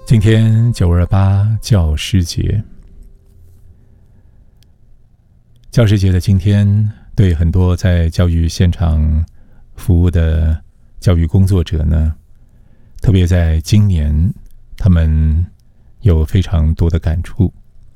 今天928教师节，教师节的今天，对很多在教育现场服务的教育工作者呢，特别在今年，他们有非常多的感触。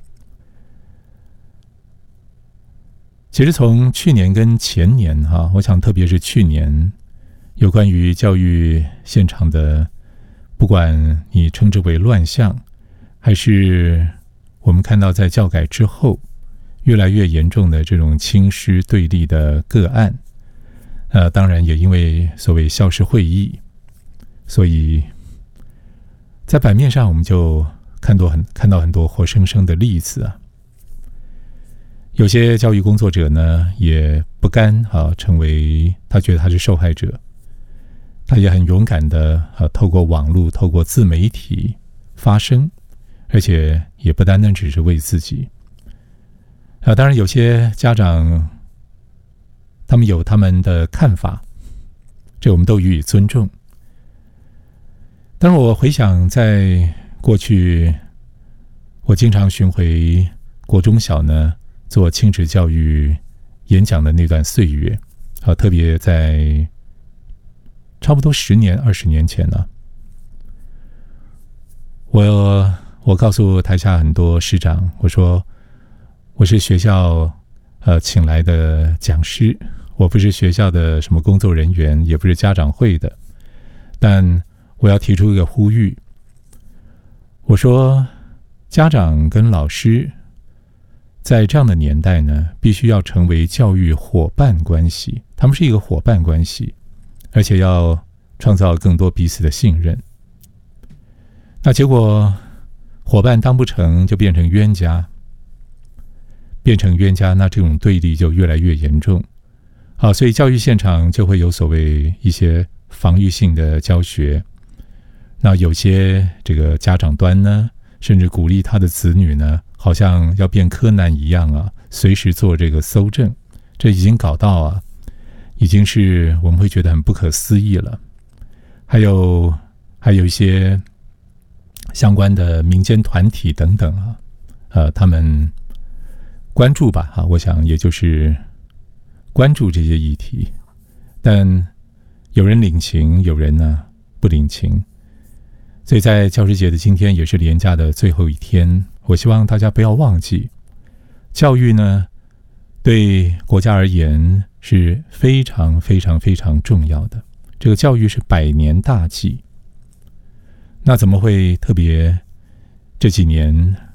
其实从去年跟前年我想特别是去年，有关于教育现场的，不管你称之为乱象，还是我们看到在教改之后越来越严重的这种亲师对立的个案，当然也因为所谓校事会议，所以在版面上我们就看到很多活生生的例子啊。有些教育工作者呢，也不甘成为他觉得他是受害者，他也很勇敢的透过网络、透过自媒体发声，而且也不单单只是为自己。当然有些家长他们有他们的看法，这我们都予以尊重。但是我回想在过去，我经常巡回国中小呢，做亲子教育演讲的那段岁月，特别在差不多10年、20年前呢，我告诉台下很多师长，我说我是学校请来的讲师，我不是学校的什么工作人员，也不是家长会的，但我要提出一个呼吁，我说家长跟老师在这样的年代呢，必须要成为教育伙伴关系，他们是一个伙伴关系，而且要创造更多彼此的信任。那结果伙伴当不成就变成冤家，那这种对立就越来越严重。所以教育现场就会有所谓一些防御性的教学。那有些这个家长端呢，甚至鼓励他的子女呢，好像要变柯南一样随时做这个搜证，这已经搞到已经是我们会觉得很不可思议了。还有一些相关的民间团体等等他们关注吧我想也就是关注这些议题，但有人领情，有人呢不领情。所以在教师节的今天，也是连假的最后一天，我希望大家不要忘记，教育呢对国家而言是非常非常非常重要的，这个教育是100年大计。那怎么会特别这几年